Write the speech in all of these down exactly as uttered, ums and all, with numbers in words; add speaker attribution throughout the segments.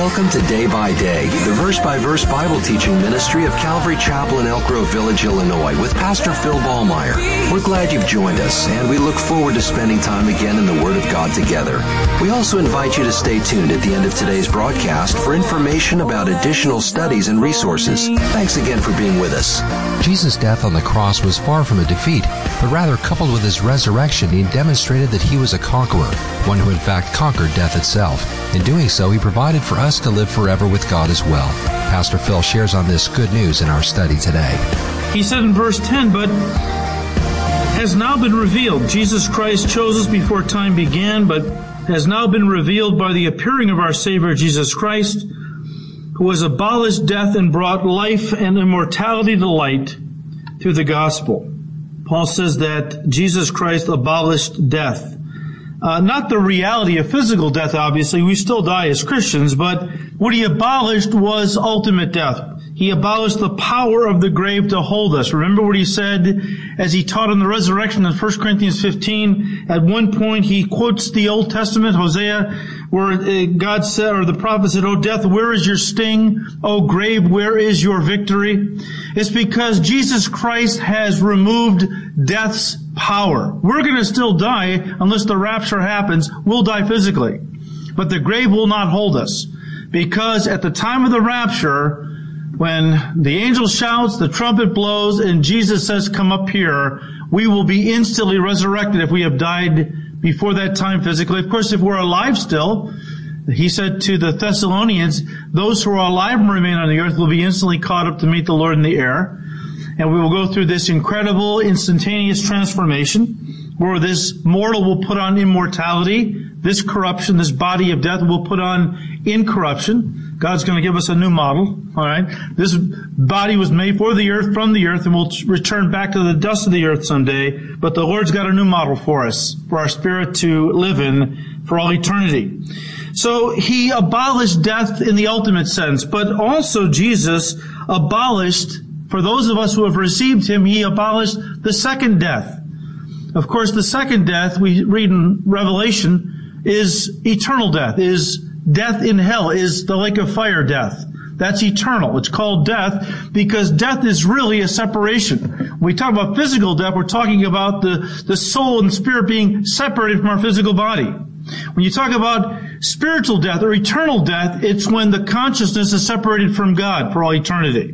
Speaker 1: Welcome to Day by Day, the verse-by-verse Bible teaching ministry of Calvary Chapel in Elk Grove Village, Illinois, with Pastor Phil Ballmeyer. We're glad you've joined us, and we look forward to spending time again in the Word of God together. We also invite you to stay tuned at the end of today's broadcast for information about additional studies and resources. Thanks again for being with us.
Speaker 2: Jesus' death on the cross was far from a defeat, but rather coupled with his resurrection, he demonstrated that he was a conqueror, one who in fact conquered death itself. In doing so, he provided for us to live forever with God as well. Pastor Phil shares on this good news in our study today.
Speaker 3: He said in verse ten, but has now been revealed. Jesus Christ chose us before time began, but has now been revealed by the appearing of our Savior Jesus Christ, who has abolished death and brought life and immortality to light through the gospel. Paul says that Jesus Christ abolished death. Uh, not the reality of physical death, obviously. We still die as Christians, but what he abolished was ultimate death. He abolished the power of the grave to hold us. Remember what he said as he taught on the resurrection in First Corinthians fifteen. At one point, he quotes the Old Testament, Hosea, where God said, or the prophet said, "O death, where is your sting? O grave, where is your victory?" It's because Jesus Christ has removed death's power. We're going to still die unless the rapture happens. We'll die physically. But the grave will not hold us. Because at the time of the rapture, when the angel shouts, the trumpet blows, and Jesus says, "Come up here," we will be instantly resurrected if we have died before that time physically. Of course, if we're alive still, he said to the Thessalonians, those who are alive and remain on the earth will be instantly caught up to meet the Lord in the air. And we will go through this incredible, instantaneous transformation where this mortal will put on immortality, this corruption, this body of death will put on incorruption. God's going to give us a new model, all right? This body was made for the earth, from the earth, and will return back to the dust of the earth someday. But the Lord's got a new model for us, for our spirit to live in for all eternity. So he abolished death in the ultimate sense, but also Jesus abolished, for those of us who have received him, he abolished the second death. Of course, the second death, we read in Revelation, is eternal death, is death in hell, is the lake of fire death. That's eternal. It's called death because death is really a separation. When we talk about physical death, we're talking about the, the soul and spirit being separated from our physical body. When you talk about spiritual death or eternal death, it's when the consciousness is separated from God for all eternity.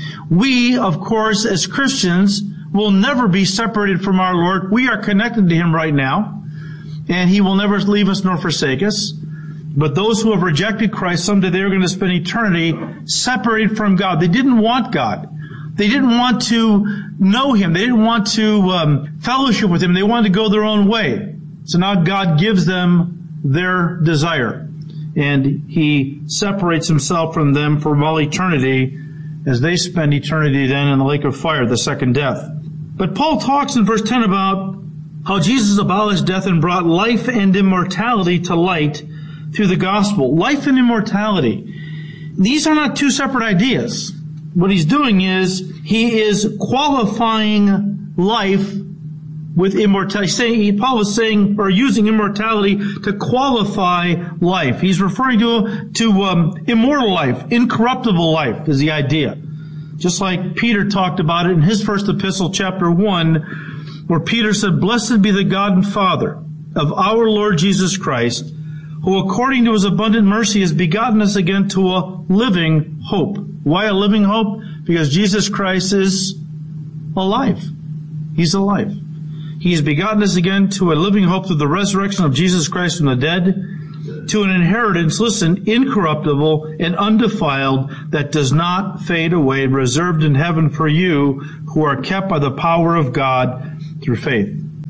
Speaker 3: We, of course, as Christians, will never be separated from our Lord. We are connected to him right now, and he will never leave us nor forsake us. But those who have rejected Christ, someday they are going to spend eternity separated from God. They didn't want God. They didn't want to know him. They didn't want to um, fellowship with him. They wanted to go their own way. So now God gives them their desire, and he separates himself from them for all eternity as they spend eternity then in the lake of fire, the second death. But Paul talks in verse ten about how Jesus abolished death and brought life and immortality to light through the gospel. Life and immortality. These are not two separate ideas. What he's doing is he is qualifying life with immortality. Saying, Paul was saying, or using immortality to qualify life. He's referring to, to um, immortal life, incorruptible life is the idea. Just like Peter talked about it in his first epistle, chapter one, where Peter said, "Blessed be the God and Father of our Lord Jesus Christ, who according to his abundant mercy has begotten us again to a living hope." Why a living hope? Because Jesus Christ is alive. He's alive. He has begotten us again to a living hope through the resurrection of Jesus Christ from the dead, to an inheritance, listen, incorruptible and undefiled, that does not fade away, reserved in heaven for you who are kept by the power of God through faith.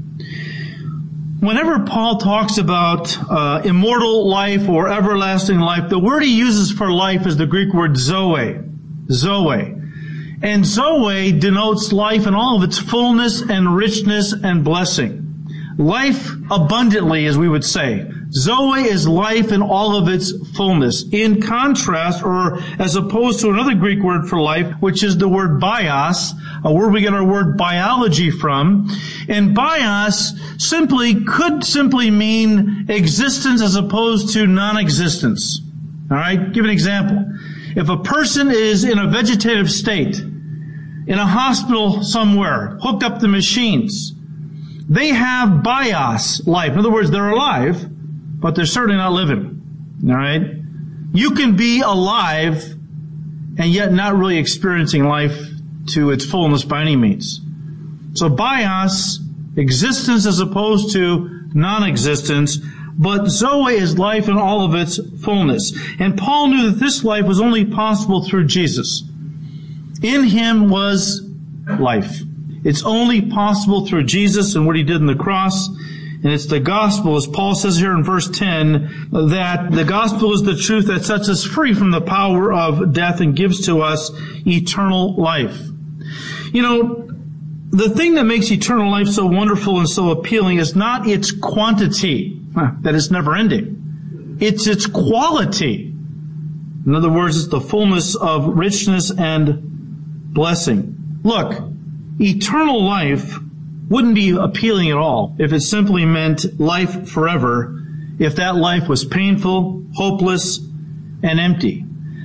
Speaker 3: Whenever Paul talks about uh, immortal life or everlasting life, the word he uses for life is the Greek word zoe. Zoe. And zoe denotes life in all of its fullness and richness and blessing. Life abundantly, as we would say. Zoe is life in all of its fullness. In contrast, or as opposed to another Greek word for life, which is the word bios, a word we get our word biology from. And bios simply could simply mean existence as opposed to non-existence. All right? Give an example. If a person is in a vegetative state, in a hospital somewhere, hooked up to machines, they have bios life. In other words, they're alive, but they're certainly not living. All right? You can be alive and yet not really experiencing life to its fullness by any means. So bios, existence as opposed to non-existence, but Zoe is life in all of its fullness. And Paul knew that this life was only possible through Jesus. In him was life. It's only possible through Jesus and what he did on the cross. And it's the gospel, as Paul says here in verse ten, that the gospel is the truth that sets us free from the power of death and gives to us eternal life. You know, the thing that makes eternal life so wonderful and so appealing is not its quantity, that is never ending. It's its quality. In other words, it's the fullness of richness and blessing. Look, eternal life wouldn't be appealing at all if it simply meant life forever, if that life was painful, hopeless, and empty.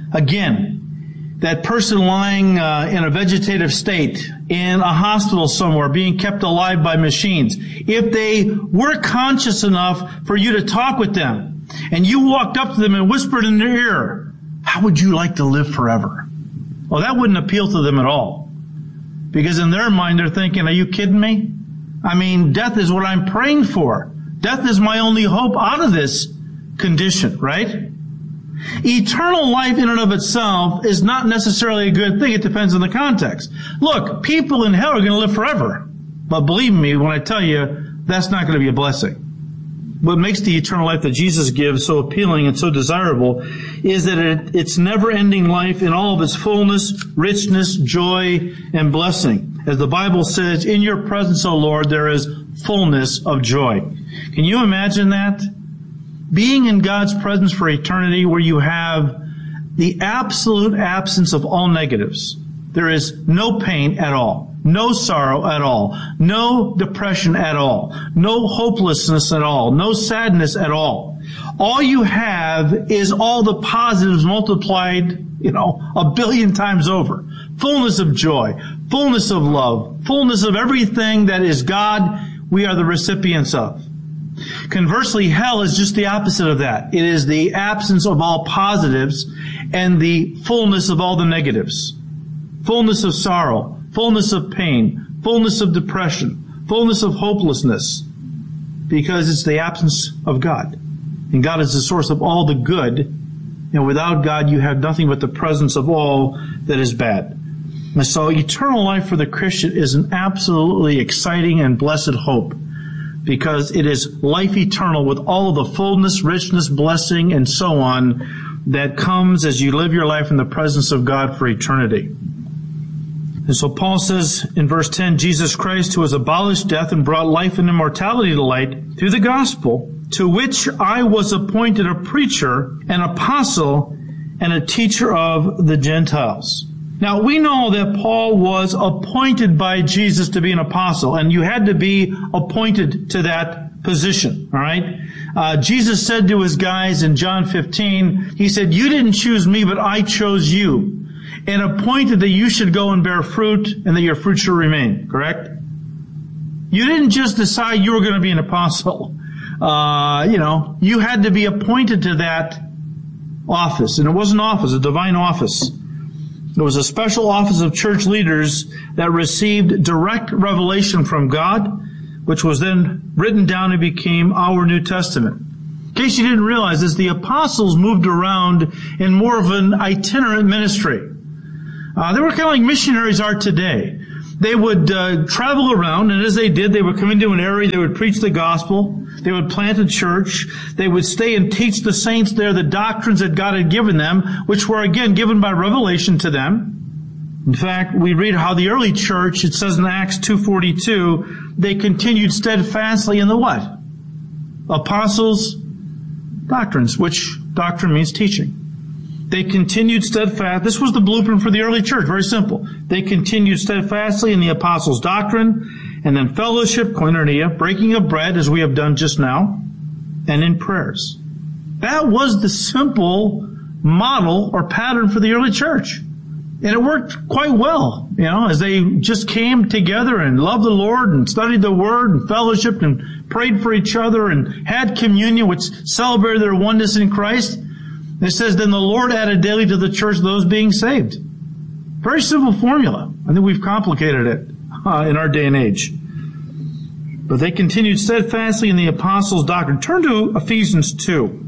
Speaker 3: Again, that person lying uh, in a vegetative state, in a hospital somewhere, being kept alive by machines, if they were conscious enough for you to talk with them, and you walked up to them and whispered in their ear, how would you like to live forever? Well, that wouldn't appeal to them at all. Because in their mind, they're thinking, are you kidding me? I mean, death is what I'm praying for. Death is my only hope out of this condition, right? Eternal life in and of itself is not necessarily a good thing. It depends on the context. Look, people in hell are going to live forever. But believe me when I tell you, that's not going to be a blessing. What makes the eternal life that Jesus gives so appealing and so desirable is that it, it's never-ending life in all of its fullness, richness, joy, and blessing. As the Bible says, in your presence, O Lord, there is fullness of joy. Can you imagine that? Being in God's presence for eternity where you have the absolute absence of all negatives. There is no pain at all. No sorrow at all. No depression at all. No hopelessness at all. No sadness at all. All you have is all the positives multiplied, you know, a billion times over. Fullness of joy. Fullness of love. Fullness of everything that is God, we are the recipients of. Conversely, hell is just the opposite of that. It is the absence of all positives and the fullness of all the negatives. Fullness of sorrow, fullness of pain, fullness of depression, fullness of hopelessness, because it's the absence of God. And God is the source of all the good, and without God you have nothing but the presence of all that is bad. And so eternal life for the Christian is an absolutely exciting and blessed hope, because it is life eternal with all of the fullness, richness, blessing, and so on that comes as you live your life in the presence of God for eternity. And so Paul says in verse ten, Jesus Christ, who has abolished death and brought life and immortality to light through the gospel, to which I was appointed a preacher, an apostle, and a teacher of the Gentiles. Now, we know that Paul was appointed by Jesus to be an apostle, and you had to be appointed to that position, all right? Uh, Jesus said to his guys in John fifteen, he said, you didn't choose me, but I chose you, and appointed that you should go and bear fruit, and that your fruit should remain, correct? You didn't just decide you were going to be an apostle. Uh, you know, you had to be appointed to that office, and it was an office, a divine office. It was a special office of church leaders that received direct revelation from God, which was then written down and became our New Testament. In case you didn't realize this, the apostles moved around in more of an itinerant ministry. Uh, they were kind of like missionaries are today. They would uh, travel around, and as they did, they would come into an area, they would preach the gospel, they would plant a church, they would stay and teach the saints there the doctrines that God had given them, which were again given by revelation to them. In fact, we read how the early church, it says in Acts two forty-two, they continued steadfastly in the what? Apostles' doctrines, which doctrine means teaching. They continued steadfast. This was the blueprint for the early church. Very simple. They continued steadfastly in the apostles' doctrine, and then fellowship, koinonia, breaking of bread, as we have done just now, and in prayers. That was the simple model or pattern for the early church. And it worked quite well, you know, as they just came together and loved the Lord and studied the Word and fellowshiped and prayed for each other and had communion, which celebrated their oneness in Christ. It says, then the Lord added daily to the church those being saved. Very simple formula. I think we've complicated it uh, in our day and age. But they continued steadfastly in the apostles' doctrine. Turn to Ephesians two.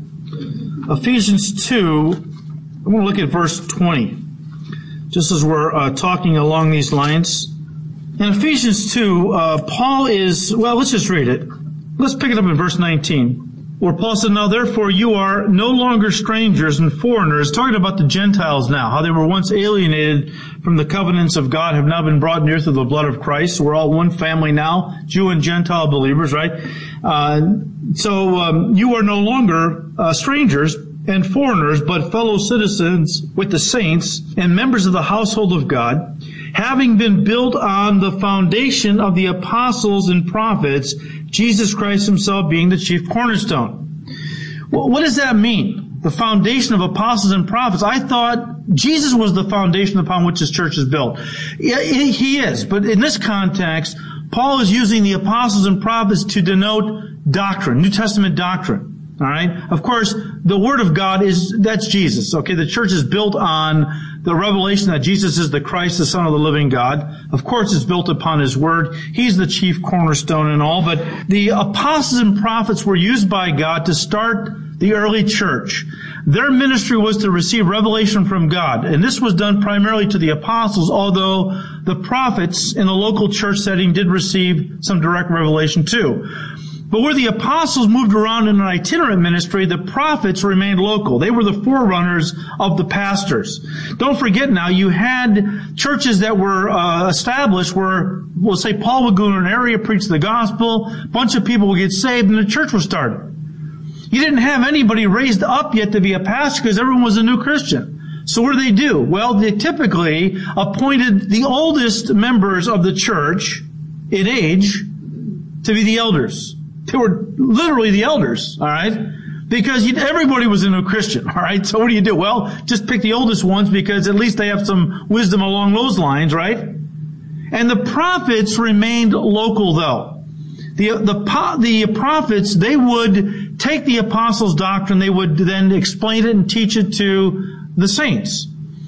Speaker 3: Ephesians two, I want to look at verse twenty. Just as we're uh, talking along these lines. In Ephesians two, uh, Paul is, well, let's just read it. Let's pick it up in verse nineteen. Where Paul said, now therefore you are no longer strangers and foreigners, talking about the Gentiles now, how they were once alienated from the covenants of God, have now been brought near through the blood of Christ. We're all one family now, Jew and Gentile believers, right? Uh, so um, you are no longer uh, strangers and foreigners, but fellow citizens with the saints and members of the household of God, having been built on the foundation of the apostles and prophets, Jesus Christ himself being the chief cornerstone. Well, what does that mean? The foundation of apostles and prophets. I thought Jesus was the foundation upon which his church is built. Yeah, he is, but in this context, Paul is using the apostles and prophets to denote doctrine, New Testament doctrine. All right. Of course, the Word of God is, that's Jesus. Okay. The church is built on the revelation that Jesus is the Christ, the Son of the living God. Of course, it's built upon His Word. He's the chief cornerstone and all, but the apostles and prophets were used by God to start the early church. Their ministry was to receive revelation from God, and this was done primarily to the apostles, although the prophets in the local church setting did receive some direct revelation too. But where the apostles moved around in an itinerant ministry, the prophets remained local. They were the forerunners of the pastors. Don't forget now, you had churches that were uh, established where, we'll say, Paul would go to an area, preach the gospel, a bunch of people would get saved, and the church was started. You didn't have anybody raised up yet to be a pastor because everyone was a new Christian. So what did they do? Well, they typically appointed the oldest members of the church in age to be the elders. They were literally the elders, all right? Because everybody was a new Christian, all right? So what do you do? Well, just pick the oldest ones because at least they have some wisdom along those lines, right? And the prophets remained local, though. The, the, the prophets, they would take the apostles' doctrine, they would then explain it and teach it to the saints.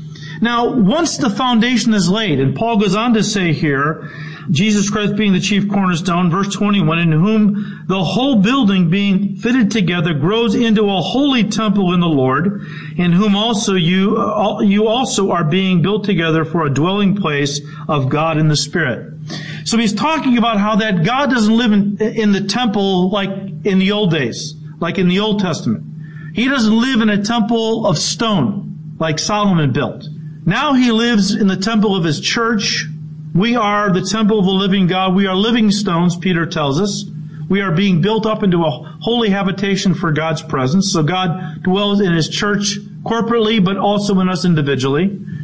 Speaker 3: Now, once the foundation is laid, and Paul goes on to say here, Jesus Christ being the chief cornerstone, verse twenty-one, in whom the whole building being fitted together grows into a holy temple in the Lord, in whom also you, you also are being built together for a dwelling place of God in the Spirit. So he's talking about how that God doesn't live in, in the temple like in the old days, like in the Old Testament. He doesn't live in a temple of stone like Solomon built. Now he lives in the temple of his church. We are the temple of the living God. We are living stones, Peter tells us. We are being built up into a holy habitation for God's presence. So God dwells in his church corporately, but also in us individually.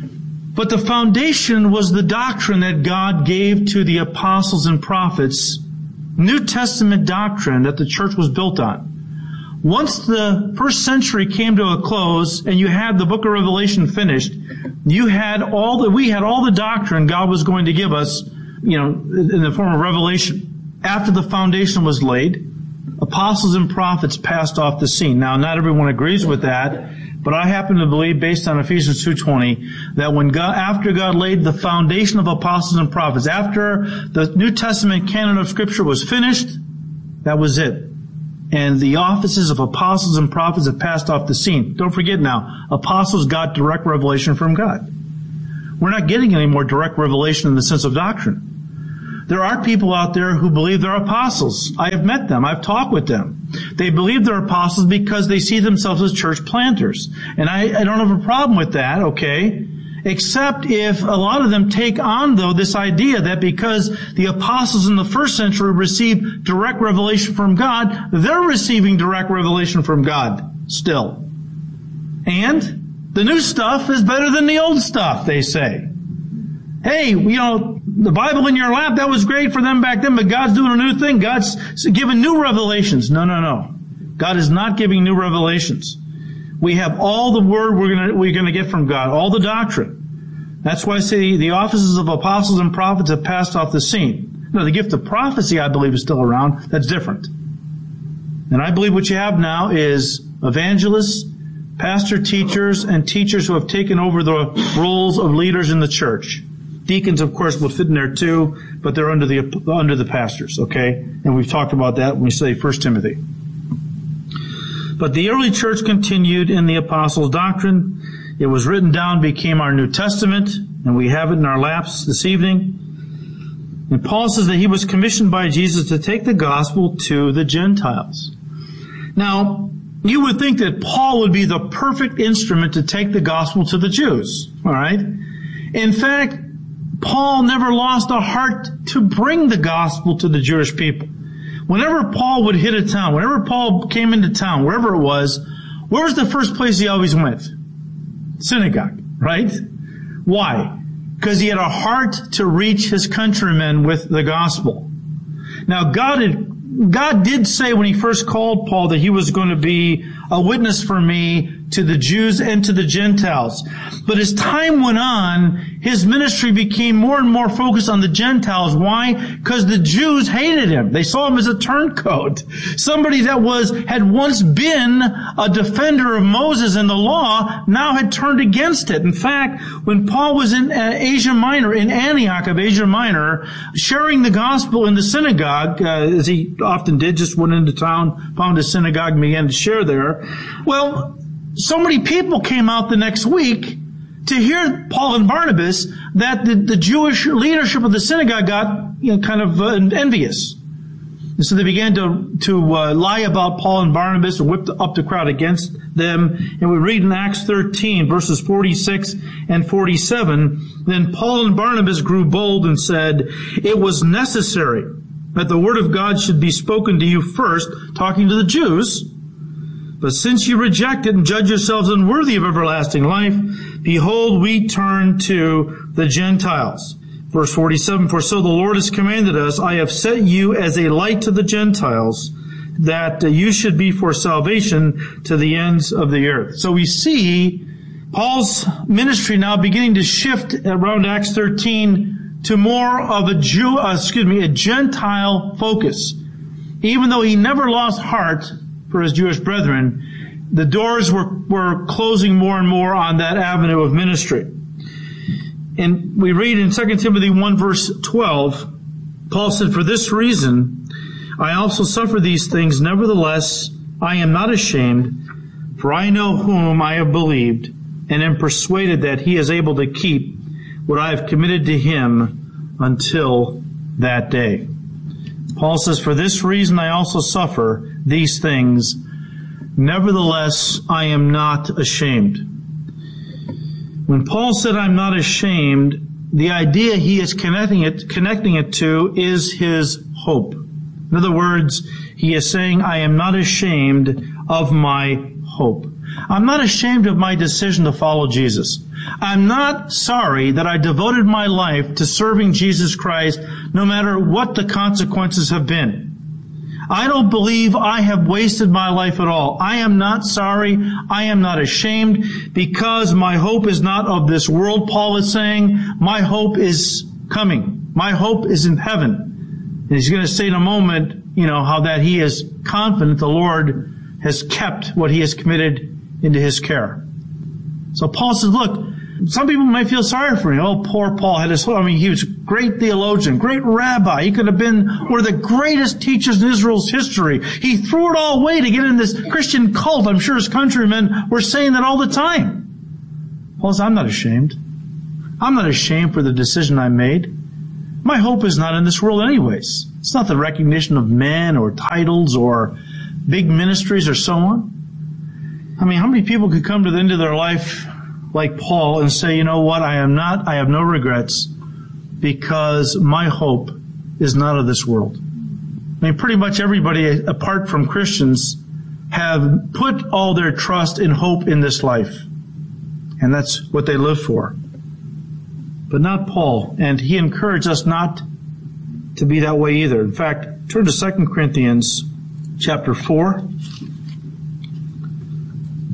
Speaker 3: But the foundation was the doctrine that God gave to the apostles and prophets, New Testament doctrine that the church was built on. Once the first century came to a close and you had the book of Revelation finished, you had all the, we had all the doctrine God was going to give us, you know, in the form of revelation. After the foundation was laid, apostles and prophets passed off the scene. Now, not everyone agrees with that, but I happen to believe, based on Ephesians two twenty, that when God, after God laid the foundation of apostles and prophets, after the New Testament canon of Scripture was finished, that was it. And the offices of apostles and prophets have passed off the scene. Don't forget now, apostles got direct revelation from God. We're not getting any more direct revelation in the sense of doctrine. There are people out there who believe they're apostles. I have met them. I've talked with them. They believe they're apostles because they see themselves as church planters. And I, I don't have a problem with that, okay? Except if a lot of them take on, though, this idea that because the apostles in the first century received direct revelation from God, they're receiving direct revelation from God still. And the new stuff is better than the old stuff, they say. Hey, you know, the Bible in your lap, that was great for them back then, but God's doing a new thing. God's giving new revelations. No, no, no. God is not giving new revelations. We have all the word we're going to, we're going to get from God, all the doctrine. That's why I say the offices of apostles and prophets have passed off the scene. Now, the gift of prophecy, I believe, is still around. That's different. And I believe what you have now is evangelists, pastor teachers, and teachers who have taken over the roles of leaders in the church. Deacons, of course, will fit in there too, but they're under the under the pastors, okay? And we've talked about that when we say First Timothy. But the early church continued in the apostles' doctrine. It was written down, became our New Testament, and we have it in our laps this evening. And Paul says that he was commissioned by Jesus to take the gospel to the Gentiles. Now, you would think that Paul would be the perfect instrument to take the gospel to the Jews, all right? In fact, Paul never lost a heart to bring the gospel to the Jewish people. Whenever Paul would hit a town, whenever Paul came into town, wherever it was, where was the first place he always went? Synagogue, right? Why? Because he had a heart to reach his countrymen with the gospel. Now, God had, God did say when he first called Paul that he was going to be a witness for me to the Jews and to the Gentiles. But as time went on, his ministry became more and more focused on the Gentiles. Why? Because the Jews hated him. They saw him as a turncoat. Somebody that was, had once been a defender of Moses and the law, now had turned against it. In fact, when Paul was in uh, Asia Minor, in Antioch of Asia Minor, sharing the gospel in the synagogue, uh, as he often did, just went into town, found a synagogue and began to share there. Well, so many people came out the next week to hear Paul and Barnabas that the, the Jewish leadership of the synagogue got, you know, kind of uh, envious. And so they began to, to uh, lie about Paul and Barnabas and whip up the crowd against them. And we read in Acts thirteen, verses forty-six and forty-seven, then Paul and Barnabas grew bold and said, it was necessary that the word of God should be spoken to you first, talking to the Jews. But since you reject it and judge yourselves unworthy of everlasting life, behold, we turn to the Gentiles. Verse forty-seven, for so the Lord has commanded us, I have set you as a light to the Gentiles, that you should be for salvation to the ends of the earth. So we see Paul's ministry now beginning to shift around Acts thirteen to more of a Jew, uh, excuse me, a Gentile focus. Even though he never lost heart for his Jewish brethren, the doors were, were closing more and more on that avenue of ministry. And we read in Second Timothy one verse twelve, Paul said, for this reason, I also suffer these things. Nevertheless, I am not ashamed, for I know whom I have believed, and am persuaded that he is able to keep what I have committed to him until that day. Paul says, for this reason I also suffer these things. Nevertheless, I am not ashamed. When Paul said, I'm not ashamed, the idea he is connecting it, connecting it to is his hope. In other words, he is saying, I am not ashamed of my hope. I'm not ashamed of my decision to follow Jesus. I'm not sorry that I devoted my life to serving Jesus Christ, no matter what the consequences have been. I don't believe I have wasted my life at all. I am not sorry. I am not ashamed, because my hope is not of this world, Paul is saying. My hope is coming. My hope is in heaven. And he's going to say in a moment, you know, how that he is confident the Lord has kept what he has committed into his care. So Paul says, look, some people might feel sorry for him. Oh, poor Paul had his, I mean, he was a great theologian, great rabbi. He could have been one of the greatest teachers in Israel's history. He threw it all away to get in this Christian cult. I'm sure his countrymen were saying that all the time. Paul says, I'm not ashamed. I'm not ashamed for the decision I made. My hope is not in this world anyways. It's not the recognition of men or titles or big ministries or so on. I mean, how many people could come to the end of their life like Paul and say, you know what, I am not, I have no regrets, because my hope is not of this world. I mean, pretty much everybody, apart from Christians, have put all their trust and hope in this life. And that's what they live for. But not Paul. And he encouraged us not to be that way either. In fact, turn to Second Corinthians chapter four.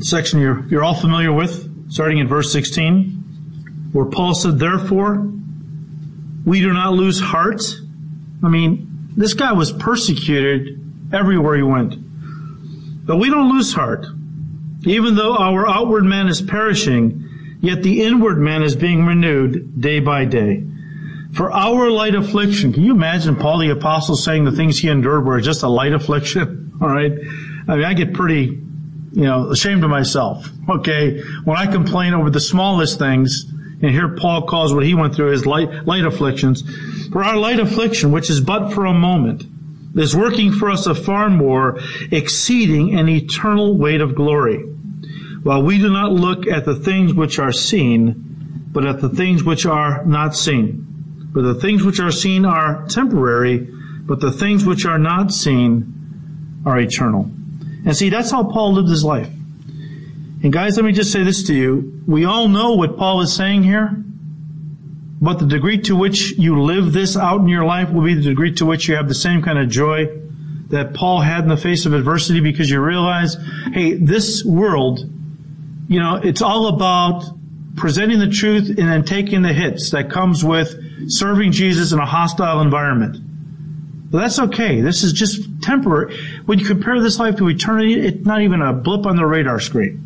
Speaker 3: section you're, you're all familiar with, starting in verse sixteen, where Paul said, therefore, we do not lose heart. I mean, this guy was persecuted everywhere he went. But we don't lose heart. Even though our outward man is perishing, yet the inward man is being renewed day by day. For our light affliction, can you imagine Paul the Apostle saying the things he endured were just a light affliction? All right? I mean, I get pretty, you know, ashamed of myself, okay? When I complain over the smallest things, and here Paul calls what he went through his light, light afflictions. For our light affliction, which is but for a moment, is working for us a far more exceeding and eternal weight of glory. While we do not look at the things which are seen, but at the things which are not seen. For the things which are seen are temporary, but the things which are not seen are eternal. And see, that's how Paul lived his life. And guys, let me just say this to you. We all know what Paul is saying here, but the degree to which you live this out in your life will be the degree to which you have the same kind of joy that Paul had in the face of adversity, because you realize, hey, this world, you know, it's all about presenting the truth and then taking the hits that comes with serving Jesus in a hostile environment. But that's okay. This is just temporary. When you compare this life to eternity, it's not even a blip on the radar screen.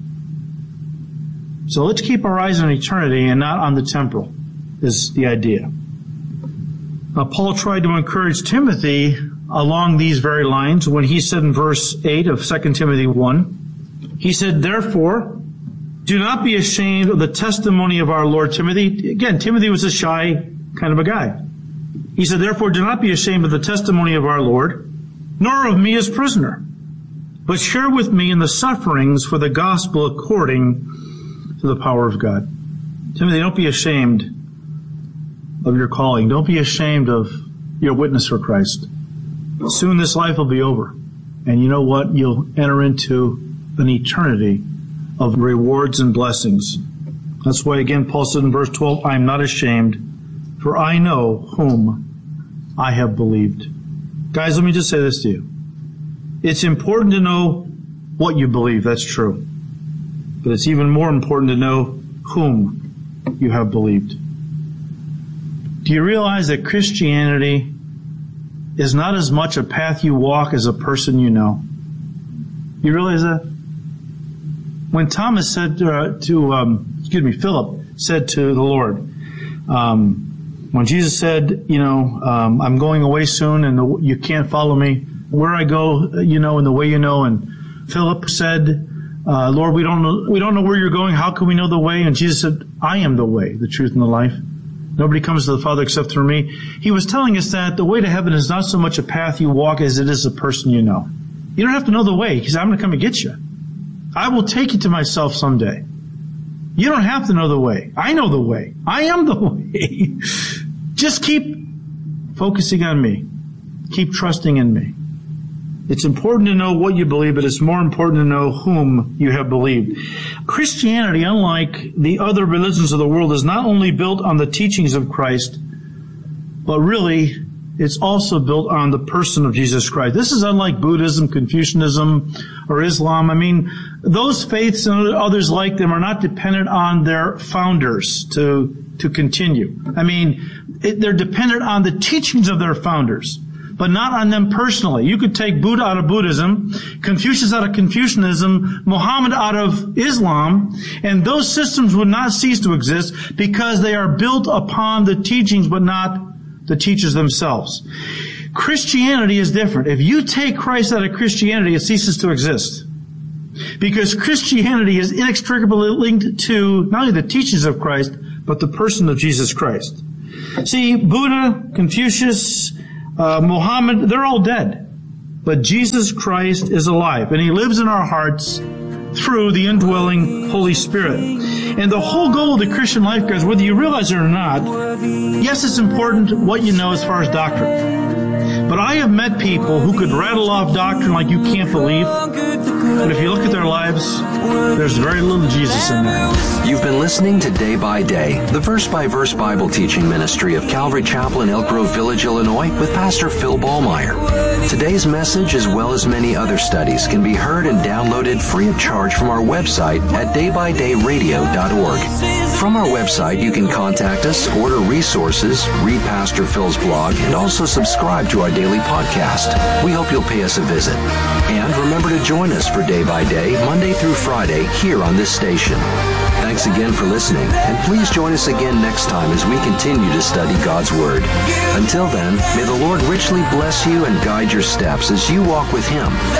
Speaker 3: So let's keep our eyes on eternity and not on the temporal, is the idea. Now, Paul tried to encourage Timothy along these very lines when he said in verse eight of Second Timothy one, he said, therefore, do not be ashamed of the testimony of our Lord. Timothy. Again, Timothy was a shy kind of a guy. He said, therefore, do not be ashamed of the testimony of our Lord, nor of me as prisoner, but share with me in the sufferings for the gospel according to the power of God. Timothy, don't be ashamed of your calling. Don't be ashamed of your witness for Christ. Soon this life will be over. And you know what? You'll enter into an eternity of rewards and blessings. That's why, again, Paul said in verse twelve, I am not ashamed, for I know whom I have believed. Guys, let me just say this to you. It's important to know what you believe. That's true. But it's even more important to know whom you have believed. Do you realize that Christianity is not as much a path you walk as a person you know? You realize that? When Thomas said to, uh, to um, excuse me, Philip said to the Lord, um, when Jesus said, you know, um, I'm going away soon and the, you can't follow me, where I go, you know, in the way you know. And Philip said, uh, Lord, we don't know, we don't know where you're going. How can we know the way? And Jesus said, I am the way, the truth, and the life. Nobody comes to the Father except through me. He was telling us that the way to heaven is not so much a path you walk as it is a person you know. You don't have to know the way, because I'm going to come and get you. I will take you to myself someday. You don't have to know the way. I know the way. I am the way. Just keep focusing on me. Keep trusting in me. It's important to know what you believe, but it's more important to know whom you have believed. Christianity, unlike the other religions of the world, is not only built on the teachings of Christ, but really it's also built on the person of Jesus Christ. This is unlike Buddhism, Confucianism, or Islam. I mean, those faiths and others like them are not dependent on their founders to, to continue. I mean, it, they're dependent on the teachings of their founders, but not on them personally. You could take Buddha out of Buddhism, Confucius out of Confucianism, Muhammad out of Islam, and those systems would not cease to exist because they are built upon the teachings, but not the teachers themselves. Christianity is different. If you take Christ out of Christianity, it ceases to exist. Because Christianity is inextricably linked to not only the teachings of Christ, but the person of Jesus Christ. See, Buddha, Confucius, uh, Muhammad, they're all dead. But Jesus Christ is alive, and He lives in our hearts through the indwelling Holy Spirit. And the whole goal of the Christian life, guys, whether you realize it or not, yes, it's important what you know as far as doctrine. But I have met people who could rattle off doctrine like you can't believe. But if you look at their lives, there's very little Jesus in there.
Speaker 1: You've been listening to Day by Day, the verse-by-verse Bible teaching ministry of Calvary Chapel in Elk Grove Village, Illinois, with Pastor Phil Ballmeyer. Today's message, as well as many other studies, can be heard and downloaded free of charge from our website at day by day radio dot org. From our website, you can contact us, order resources, read Pastor Phil's blog, and also subscribe to our daily podcast. We hope you'll pay us a visit. And remember to join us for Day by Day, Monday through Friday, here on this station. Thanks again for listening, and please join us again next time as we continue to study God's Word. Until then, may the Lord richly bless you and guide your steps as you walk with Him.